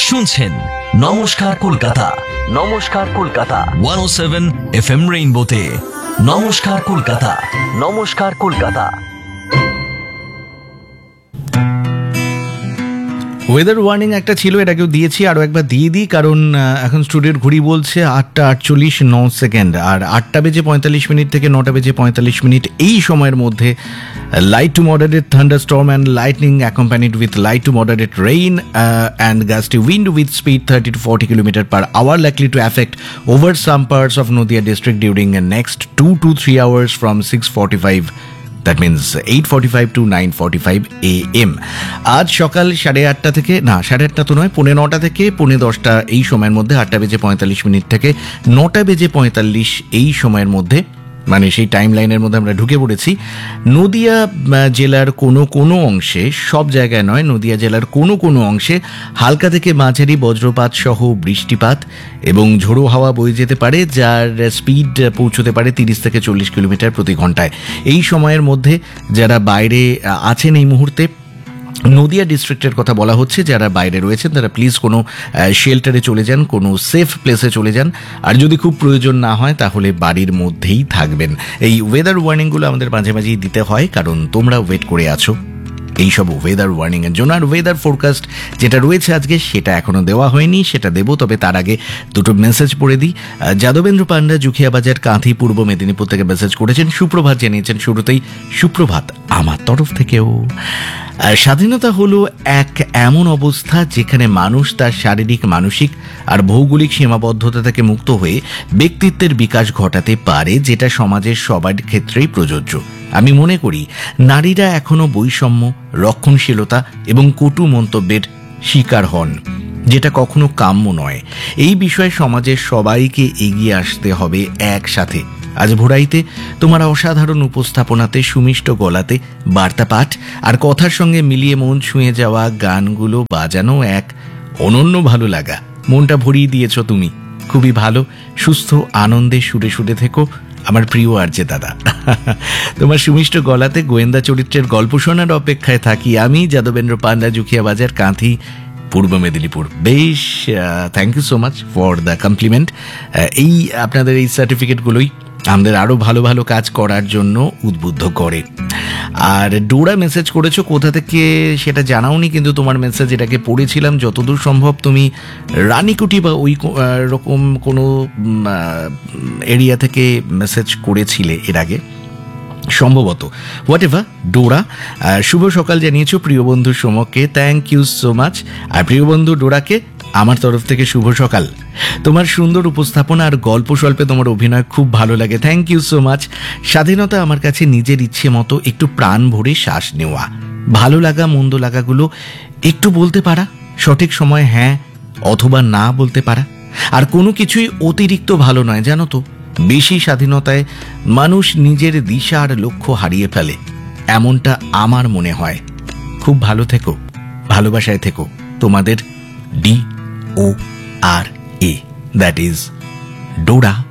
শুনছেন নমস্কার কলকাতা, নমস্কার কলকাতা 107 FM রেইনবোতে। নমস্কার কলকাতা, নমস্কার কলকাতা। ওয়েদার ওয়ার্নিং একটা ছিল, এটাকেও দিয়েছি, আরও একবার দিয়ে দিই, কারণ এখন স্টুডিওর ঘড়ি বলছে 8:48 আর 8:45 থেকে 9:45 এই সময়ের মধ্যে light to moderate thunderstorm and lightning accompanied with light to moderate rain and gusty wind with speed 30 to 40 km/hour likely to affect over some parts of Nadia district during the next 2 to 3 hours from 6:45. That means 8:45 to 9:45 AM. আজ সকাল 8:30 থেকে, না 8:30 তো নয়, 9:45 থেকে 10:45 এই সময়ের মধ্যে, 8:45 থেকে 9:45 এই সময়ের মধ্যে, মানে সেই টাইম লাইনের মধ্যে আমরা ঢুকে পড়েছি। নদিয়া জেলার কোনো অংশে, সব জায়গায় নয়, নদিয়া জেলার কোনো অংশে হালকা থেকে মাঝারি বজ্রপাত সহ বৃষ্টিপাত এবং ঝোড়ো হাওয়া বয়ে যেতে পারে, যার স্পিড পৌঁছতে পারে 30 থেকে 40 কিলোমিটার প্রতি ঘন্টায়। এই সময়ের মধ্যে যারা বাইরে আছেন এই মুহূর্তে, নদিয়া ডিস্ট্রিক্টের কথা বলা হচ্ছে, যারা বাইরে রয়েছেন তারা প্লিজ কোনো শেল্টারে চলে যান, কোনো সেফ প্লেসে চলে যান, আর যদি খুব প্রয়োজন না হয় তাহলে বাড়ির মধ্যেই থাকবেন। এই ওয়েদার ওয়ার্নিংগুলো আমাদের মাঝে মাঝেই দিতে হয়, কারণ তোমরা ওয়েট করে আছো এইসব ওয়েদার ওয়ার্নিংয়ের জন্য। আর ওয়েদার ফোরকাস্ট যেটা রয়েছে আজকে সেটা এখনও দেওয়া হয়নি, সেটা দেবো, তবে তার আগে দুটো মেসেজ পড়ে দিই। যাদবেন্দ্র পান্ডা, জুখিয়া বাজার, কাঁথি, পূর্ব মেদিনীপুর থেকে মেসেজ করেছেন, সুপ্রভাত জানিয়েছেন। শুরুতেই সুপ্রভাত আমার তরফ থেকেও। স্বাধীনতা হলো এক এমন অবস্থা যেখানে মানুষ তার শারীরিক, মানসিক আর ভৌগোলিক সীমাবদ্ধতা থেকে মুক্ত হয়ে ব্যক্তিত্বের বিকাশ ঘটাতে পারে, যেটা সমাজের সবার ক্ষেত্রেই প্রযোজ্য। আমি মনে করি নারীরা এখনো বৈষম্য, রক্ষণশীলতা এবং কটু মন্তব্যের শিকার হন, যেটা কখনো কাম্য নয়। এই বিষয়ে সমাজের সবাইকে এগিয়ে আসতে হবে একসাথে। আজ ভোরাইতে তোমার অসাধারণ উপস্থাপনাতে, সুমিষ্ট গলাতে বার্তা পাঠ আর কথার সঙ্গে মিলিয়ে মন ছুঁয়ে যাওয়া গানগুলো বাজানো এক অনন্য ভালো লাগা। মনটা ভরিয়ে দিয়েছ তুমি। খুবই ভালো, সুস্থ, আনন্দে সুরে সুরে থেকো আমার প্রিয় আরজে দাদা। তোমার সুমিষ্ট গলাতে গোয়েন্দা চরিত্রের গল্প শোনার অপেক্ষায় থাকি আমি, যাদবেন্দ্র পান্ডা, জুখিয়া বাজার, কাঁথি, পূর্ব মেদিনীপুর। বেশ, thank you so much for the compliment. এই আপনাদের এই সার্টিফিকেটগুলোই আমাদের আরও ভালো ভালো কাজ করার জন্য উদ্বুদ্ধ করে। আর ডোরা মেসেজ করেছো, কোথা থেকে সেটা জানাওনি, কিন্তু তোমার মেসেজ এটাকে পড়েছিলাম। যতদূর সম্ভব তুমি রানীকুটি বা ওই রকম কোনো এরিয়া থেকে মেসেজ করেছিলে এর আগে সম্ভবত। হোয়াট এভার, ডোরা, শুভ সকাল জানিয়েছো প্রিয় বন্ধু সোমককে, থ্যাংক ইউ সো মাচ। আর প্রিয় বন্ধু ডোরাকে আমার তরফ থেকে শুভ সকাল। তোমার সুন্দর উপস্থাপনা আর গল্প স্বল্পে তোমার অভিনয় খুব ভালো লাগে, থ্যাংক ইউ সো মাচ। স্বাধীনতা আমার কাছে নিজের ইচ্ছে মতো একটু প্রাণ ভরে শ্বাস নেওয়া, ভালো লাগা মন্দ লাগাগুলো একটু বলতে পারা, সঠিক সময় হ্যাঁ অথবা না বলতে পারা। আর কোনো কিছুই অতিরিক্ত ভালো নয়, জানো তো। বেশি স্বাধীনতায় মানুষ নিজের দিশা আর লক্ষ্য হারিয়ে ফেলে, এমনটা আমার মনে হয়। খুব ভালো থেকো, ভালোবাসায় থেকো। তোমাদের DORA, দ্যাট ইজ ডোরা।